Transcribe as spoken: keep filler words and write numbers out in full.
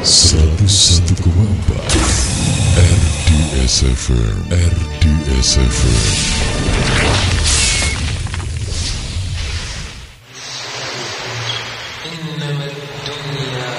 seratus satu koma empat R D S F M R D S F M